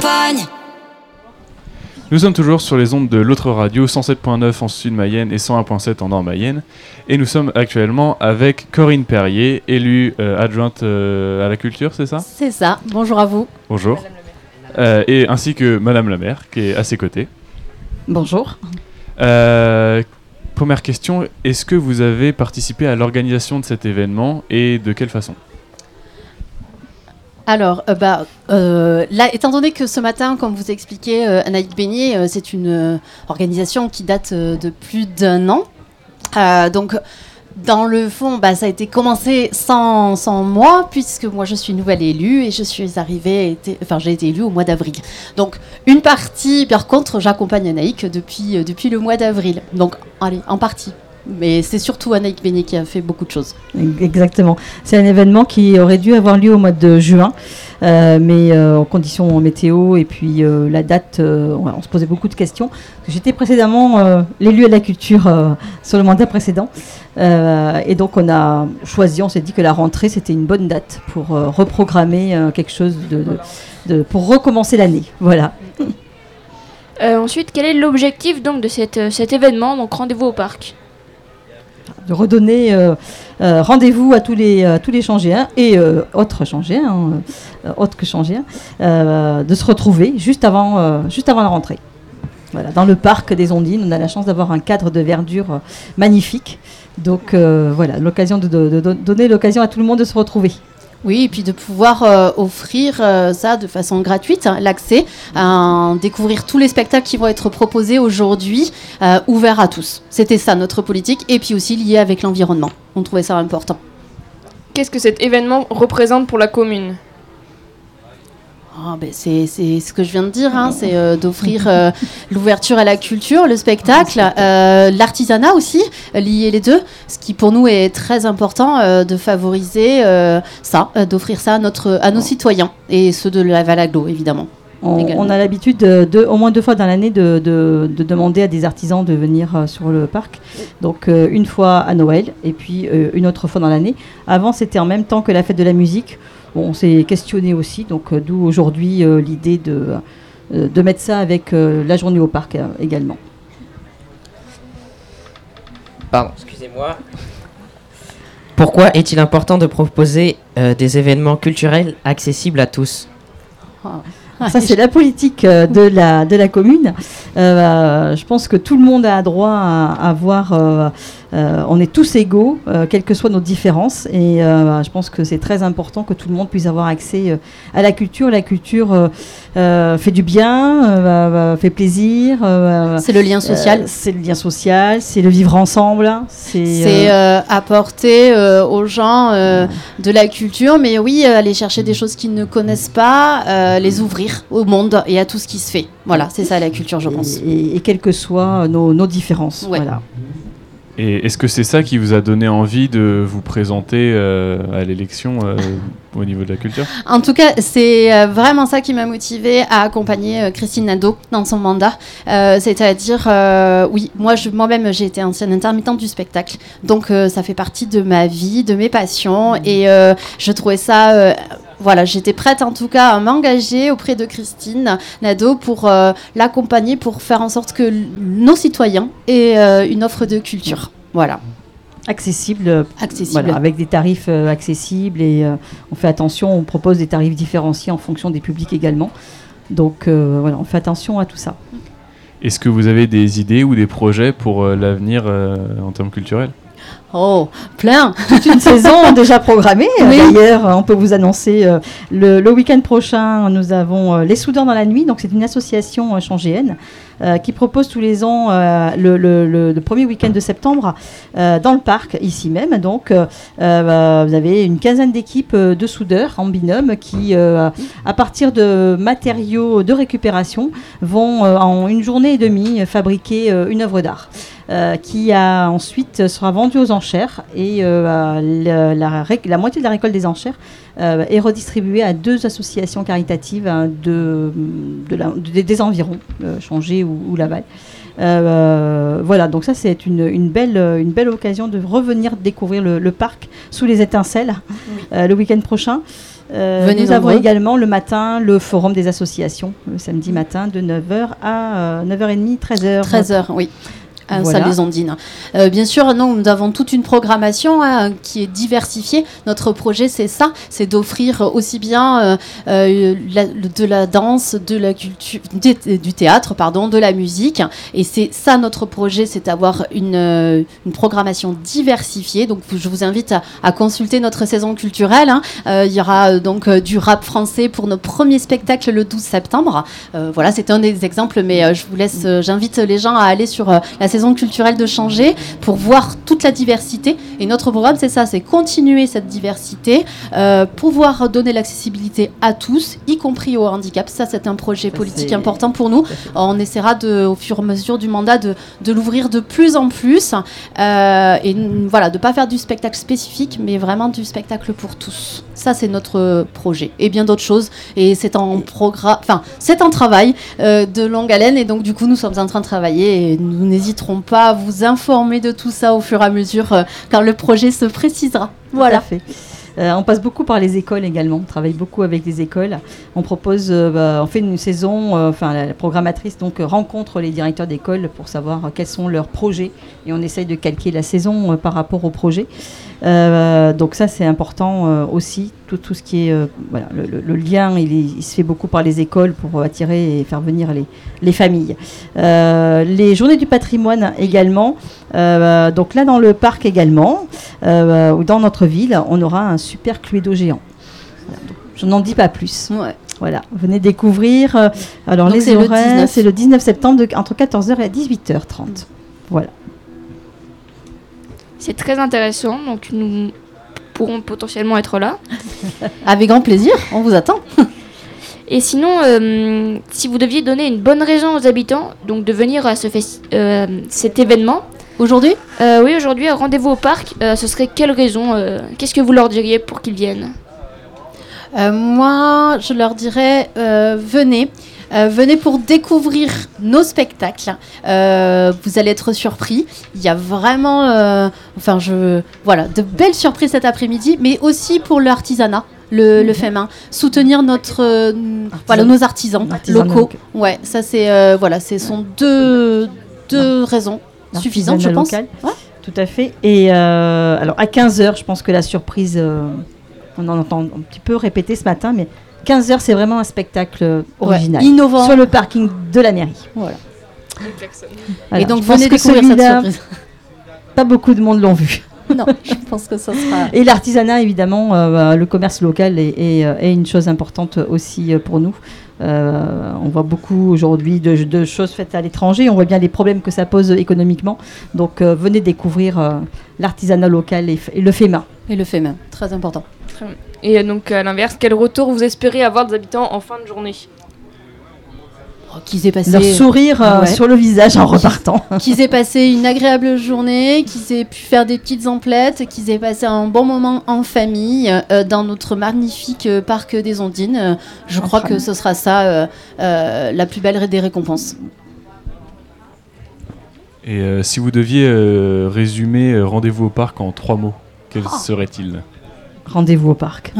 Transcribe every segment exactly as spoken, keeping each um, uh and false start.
campagne. Nous sommes toujours sur les ondes de l'autre radio, cent sept virgule neuf en Sud-Mayenne et cent un virgule sept en Nord-Mayenne. Et nous sommes actuellement avec Corinne Perrier, élue euh, adjointe euh, à la culture, c'est ça ? C'est ça, bonjour à vous. Bonjour. Euh, et ainsi que Madame la maire, qui est à ses côtés. Bonjour. Euh, première question, est-ce que vous avez participé à l'organisation de cet événement et de quelle façon ? Alors, euh, bah, euh, là, étant donné que ce matin, comme vous expliquez, euh, Anaïk Beignet, euh, c'est une euh, organisation qui date euh, de plus d'un an. Euh, donc, dans le fond, bah, ça a été commencé sans, sans moi, puisque moi, je suis nouvelle élue et je suis arrivée, été, enfin, j'ai été élue au mois d'avril. Donc, une partie, par contre, j'accompagne Anaïk depuis, euh, depuis le mois d'avril. Donc, allez, en partie. Mais c'est surtout Anaïk Beignet qui a fait beaucoup de choses. Exactement. C'est un événement qui aurait dû avoir lieu au mois de juin, euh, mais euh, en conditions météo et puis euh, la date, euh, on, on se posait beaucoup de questions. J'étais précédemment euh, l'élu à la culture euh, sur le mandat précédent. Euh, et donc on a choisi, on s'est dit que la rentrée c'était une bonne date pour euh, reprogrammer euh, quelque chose, de, de, de, pour recommencer l'année. Voilà. Euh, ensuite, quel est l'objectif donc de cette, euh, cet événement, donc rendez-vous au parc ? De redonner euh, euh, rendez-vous à tous les, euh, tous les Changéens et euh, autres Changéens, euh, autres que Changéens, euh, de se retrouver juste avant, euh, juste avant la rentrée. Voilà, dans le parc des Ondines, on a la chance d'avoir un cadre de verdure euh, magnifique. Donc euh, voilà, l'occasion de, de, de donner l'occasion à tout le monde de se retrouver. Oui, et puis de pouvoir euh, offrir euh, ça de façon gratuite, hein, l'accès à découvrir tous les spectacles qui vont être proposés aujourd'hui, euh, ouverts à tous. C'était ça notre politique, et puis aussi lié avec l'environnement. On trouvait ça important. Qu'est-ce que cet événement représente pour la commune ? Oh, ben c'est, c'est ce que je viens de dire, hein, c'est euh, d'offrir euh, l'ouverture à la culture, le spectacle, euh, l'artisanat aussi, euh, lier les deux, ce qui pour nous est très important euh, de favoriser euh, ça, euh, d'offrir ça à, notre, à nos citoyens et ceux de la Val-Aglo évidemment. On, on a l'habitude, de, de, au moins deux fois dans l'année, de, de, de demander à des artisans de venir euh, sur le parc. Donc euh, une fois à Noël et puis euh, une autre fois dans l'année. Avant, c'était en même temps que la fête de la musique. Bon, on s'est questionné aussi, donc euh, d'où aujourd'hui euh, l'idée de, euh, de mettre ça avec euh, la journée au parc euh, également. Pardon, excusez-moi. Pourquoi est-il important de proposer euh, des événements culturels accessibles à tous ? Ça, c'est la politique euh, de, la, de la commune. Euh, je pense que tout le monde a droit à, à voir... Euh, euh, on est tous égaux, euh, quelles que soient nos différences. Et euh, je pense que c'est très important que tout le monde puisse avoir accès euh, à la culture. La culture euh, euh, fait du bien, euh, fait plaisir. Euh, c'est le lien social. Euh, c'est le lien social, c'est le vivre ensemble. C'est, c'est euh, euh, apporter euh, aux gens euh, de la culture, mais oui, euh, aller chercher des choses qu'ils ne connaissent pas, euh, les ouvrir au monde et à tout ce qui se fait. Voilà, c'est ça la culture, je pense. Et, et, et quelles que soient nos, nos différences. Ouais. Voilà. Et est-ce que c'est ça qui vous a donné envie de vous présenter euh, à l'élection euh, au niveau de la culture ? En tout cas, c'est euh, vraiment ça qui m'a motivée à accompagner euh, Christine Nadeau dans son mandat. Euh, c'est-à-dire, euh, oui, moi, je, moi-même, j'ai été ancienne intermittente du spectacle. Donc, euh, ça fait partie de ma vie, de mes passions. Et euh, je trouvais ça... Euh, Voilà, j'étais prête en tout cas à m'engager auprès de Christine Nadeau pour euh, l'accompagner, pour faire en sorte que l- nos citoyens aient euh, une offre de culture. Voilà. Accessible, accessible. Voilà, avec des tarifs euh, accessibles et euh, on fait attention, on propose des tarifs différenciés en fonction des publics également. Donc euh, voilà, on fait attention à tout ça. Est-ce que vous avez des idées ou des projets pour euh, l'avenir euh, en termes culturels ? Oh, plein. Toute une saison déjà programmée. Oui. D'ailleurs, on peut vous annoncer euh, le, le week-end prochain, nous avons euh, Les Soudeurs dans la nuit. Donc, c'est une association euh, changéenne euh, qui propose tous les ans euh, le, le, le, le premier week-end de septembre euh, dans le parc, ici même. Donc, euh, euh, vous avez une quinzaine d'équipes euh, de soudeurs en binôme qui, euh, à partir de matériaux de récupération, vont euh, en une journée et demie fabriquer euh, une œuvre d'art. Euh, qui a ensuite sera vendue aux enchères et euh, la, la, la moitié de la récolte des enchères euh, est redistribuée à deux associations caritatives hein, de, de la, de, des environs, euh, Changé ou, ou Laval. Euh, voilà, donc ça c'est une, une, belle, une belle occasion de revenir découvrir le, le parc sous les étincelles oui. euh, le week-end prochain. Euh, Venez nous avons nombreux. également le matin le forum des associations, le samedi matin de neuf heures à euh, neuf heures trente, treize heures. treize heures, oui. À Voilà. Salle des Ondines. Euh, bien sûr, non, nous avons toute une programmation hein, qui est diversifiée. Notre projet, c'est ça, c'est d'offrir aussi bien euh, euh, la- de la danse, de la culture, du, du théâtre, pardon, de la musique. Et c'est ça notre projet, c'est d'avoir une, euh, une programmation diversifiée. Donc, je vous invite à, à consulter notre saison culturelle. hein. Euh, il y aura euh, donc euh, du rap français pour nos premiers spectacles le douze septembre. Euh, voilà, c'est un des exemples, mais euh, je vous laisse, euh, j'invite les gens à aller sur euh, la saison culturelle de Changé pour voir toute la diversité. Et notre programme, c'est ça, c'est continuer cette diversité, euh, pouvoir donner l'accessibilité à tous, y compris au handicap. Ça, c'est un projet Ça, politique c'est- important pour nous. On essaiera, de, au fur et à mesure du mandat, de, de l'ouvrir de plus en plus. Euh, et n- voilà, de ne pas faire du spectacle spécifique, mais vraiment du spectacle pour tous. Ça, c'est notre projet. Et bien d'autres choses. Et c'est en programme, enfin, c'est un travail euh, de longue haleine. Et donc, du coup, nous sommes en train de travailler et nous n'hésiterons pas à vous informer de tout ça au fur et à mesure euh, quand le projet se précisera. Tout à Voilà. fait. Euh, on passe beaucoup par les écoles également. On travaille beaucoup avec les écoles. On propose, euh, bah, on fait une saison. euh, Enfin, la, la programmatrice donc euh, rencontre les directeurs d'école pour savoir euh, quels sont leurs projets et on essaye de calquer la saison euh, par rapport au projet. Euh, donc ça c'est important euh, aussi. Tout, tout ce qui est euh, voilà, le, le- le lien, il, est- il se fait beaucoup par les écoles pour attirer et faire venir les, les familles. Euh, les journées du patrimoine également. Euh, donc là dans le parc également, euh, ou dans notre ville, on aura un super cluedo géant. Voilà, donc, je n'en dis pas plus. Ouais. Voilà, venez découvrir. euh, alors Donc, les c'est le horaires, dix-neuf. c'est le dix-neuf septembre de- entre quatorze heures et dix-huit heures trente. Voilà. C'est très intéressant, donc nous pourrons potentiellement être là. Avec grand plaisir, on vous attend. Et sinon, euh, si vous deviez donner une bonne raison aux habitants donc de venir à ce festi- euh, cet événement, Aujourd'hui, euh, oui, aujourd'hui, un rendez-vous au parc, euh, ce serait quelle raison euh, Qu'est-ce que vous leur diriez pour qu'ils viennent Euh, moi, je leur dirais, euh, venez. Euh, venez pour découvrir nos spectacles. Euh, vous allez être surpris. Il y a vraiment, euh, enfin, je, voilà, de belles surprises cet après-midi, mais aussi pour l'artisanat, le, le fait main. Soutenir notre, euh, voilà, nos artisans Artisanat locaux. local. Ouais, ça c'est, euh, voilà, ce sont deux, deux raisons suffisantes, je L'artisanat pense. local. Ouais. Tout à fait. Et euh, alors à quinze heures, je pense que la surprise, euh, on en entend un petit peu répéter ce matin, mais quinze heures, c'est vraiment un spectacle euh, Ouais, original. innovant. Sur le parking de la mairie. Voilà. Voilà. Et donc Je pense venez que découvrir cette celui-là, surprise. pas beaucoup de monde l'ont vu. Non, je pense que ça sera. Et l'artisanat, évidemment, euh, le commerce local est, est, euh, est une chose importante aussi euh, pour nous. Euh, on voit beaucoup aujourd'hui de, de choses faites à l'étranger. On voit bien les problèmes que ça pose économiquement. Donc, euh, venez découvrir euh, l'artisanat local et, f- et le fait main. Et le fait même, très important. Et euh, donc à l'inverse, quel retour vous espérez avoir des habitants en fin de journée? Oh, qu'ils aient passé. Leur sourire euh, Ouais. sur le visage en repartant. Qu'ils aient passé une agréable journée, qu'ils aient pu faire des petites emplettes, qu'ils aient passé un bon moment en famille euh, dans notre magnifique euh, parc des Ondines. Euh, je En crois famille. que ce sera ça euh, euh, la plus belle des récompenses. Et euh, si vous deviez euh, résumer euh, Rendez-vous au parc en trois mots, quels Oh. seraient-ils? Rendez-vous au parc.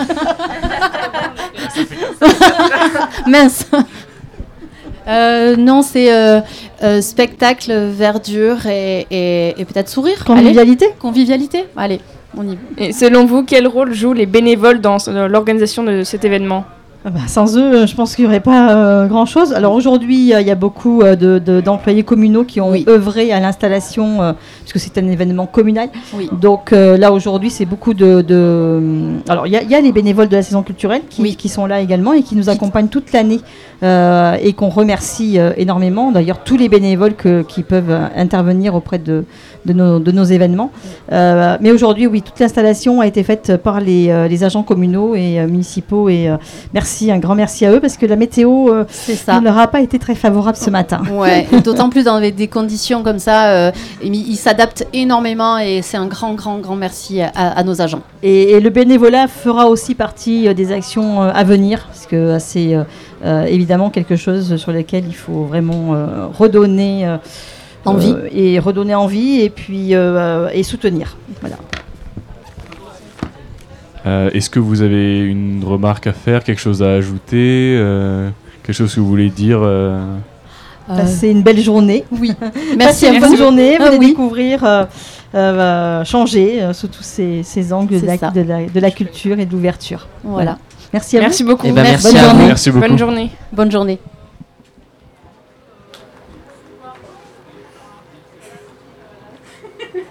Mince. Euh, non, c'est euh, euh, spectacle, verdure et, et- et peut-être sourire. Allez, Convivialité. convivialité. Allez, on y va. Et selon vous, quel rôle jouent les bénévoles dans euh, l'organisation de cet événement? Ah bah, sans eux, euh, je pense qu'il n'y aurait pas euh, grand-chose. Alors aujourd'hui, euh, il y a beaucoup euh, de- de- d'employés communaux qui ont Oui. œuvré à l'installation, euh, puisque c'est un événement communal. Oui. Donc euh, là, aujourd'hui, c'est beaucoup de... de- Alors, il y, a- il y a les bénévoles de la saison culturelle qui, Oui. qui sont là également et qui nous accompagnent toute l'année euh, et qu'on remercie euh, énormément. D'ailleurs, tous les bénévoles que- qui peuvent euh, intervenir auprès de, de, nos, de nos événements. Euh, mais aujourd'hui, oui, toute l'installation a été faite par les, euh, les agents communaux et euh, municipaux et euh, merci, un grand merci à eux parce que la météo euh, C'est ça. ne leur a pas été très favorable ce matin. Ouais, et d'autant plus dans des conditions comme ça, euh, ils ils s'adaptent énormément et c'est un grand, grand, grand merci à, à nos agents. Et, et le bénévolat fera aussi partie euh, des actions euh, à venir parce que euh, c'est euh, euh, évidemment quelque chose sur lequel il faut vraiment euh, redonner euh, Envie. euh, et redonner envie et puis euh, euh, et soutenir. Voilà. Euh, est-ce que vous avez une remarque à faire, quelque chose à ajouter, euh, quelque chose que vous voulez dire euh... Passez une belle journée. Oui. Merci, Merci une à bonne vous. journée. Ah Venez oui. découvrir, euh, euh, changer euh, sous tous ces, ces angles de C'est la, ça. de, la, de la culture et de l'ouverture. Voilà. Voilà. Merci à Merci beaucoup. Eh ben, Merci. merci Bonne à journée. vous. Merci beaucoup. Bonne journée. Bonne journée.